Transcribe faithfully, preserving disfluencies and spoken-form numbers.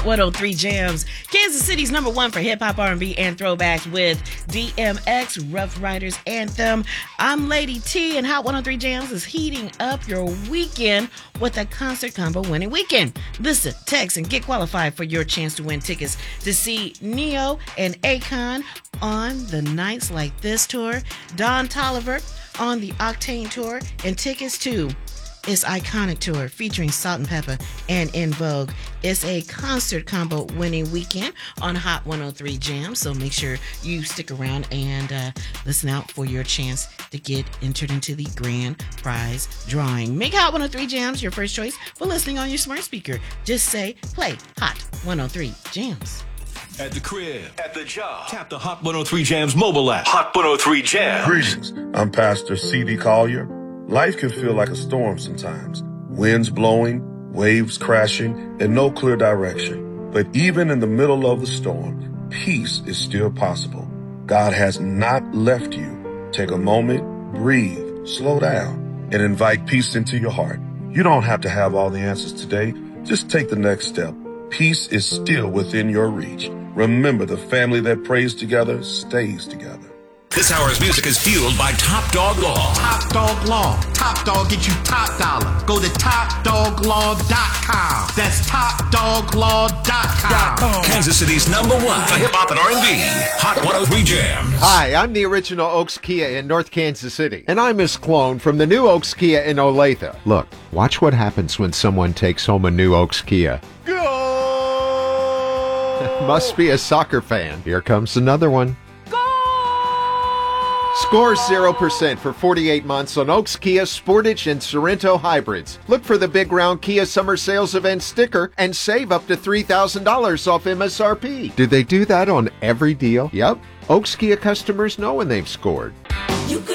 one oh three Jams, Kansas City's number one for hip-hop, R and B, and throwbacks with D M X, Rough Riders Anthem. I'm Lady T, and Hot one oh three Jams is heating up your weekend with a concert combo winning weekend. Listen, text, and get qualified for your chance to win tickets to see Neo and Akon on the Nights Like This tour, Don Toliver on the Octane tour, and tickets to It's Iconic Tour featuring Salt and Pepper and In Vogue. It's a concert combo winning weekend on Hot one oh three Jam, so make sure you stick around and uh, listen out for your chance to get entered into the grand prize drawing. Make Hot one oh three Jams your first choice for listening on your smart speaker. Just say, play Hot one oh three Jams. At the crib, at the job, tap the Hot one oh three Jams mobile app. Hot one oh three Jams. Greetings, I'm Pastor C D Collier. Life can feel like a storm sometimes. Winds blowing, waves crashing, and no clear direction. But even in the middle of the storm, peace is still possible. God has not left you. Take a moment, breathe, slow down, and invite peace into your heart. You don't have to have all the answers today. Just take the next step. Peace is still within your reach. Remember, the family that prays together stays together. This hour's music is fueled by Top Dog Law. Top Dog Law. Top Dog get you top dollar. Go to top dog law dot com. That's top dog law dot com. Kansas City's number one for hip-hop and R and B. Hot one oh three Jams. Hi, I'm the original Oaks Kia in North Kansas City. And I'm Miss Clone from the new Oaks Kia in Olathe. Look, watch what happens when someone takes home a new Oaks Kia. Go! Must be a soccer fan. Here comes another one. Score zero percent for forty-eight months on Oaks Kia Sportage and Sorento hybrids. Look for the big round Kia Summer Sales Event sticker and save up to three thousand dollars off M S R P. Do they do that on every deal? Yep. Oaks Kia customers know when they've scored.